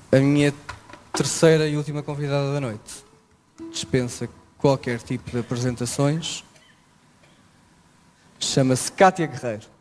A minha terceira e última convidada da noite dispensa qualquer tipo de apresentações. Chama-se Cátia Guerreiro.